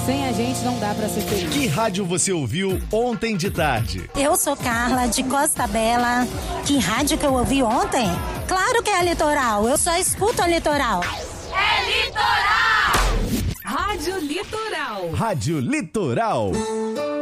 Sem a gente não dá pra ser feliz. Que rádio você ouviu ontem de tarde? Eu sou Carla, de Costa Bela. Que rádio que eu ouvi ontem? Claro que é a Litoral. Eu só escuto a Litoral. É Litoral! Rádio Litoral. Rádio Litoral.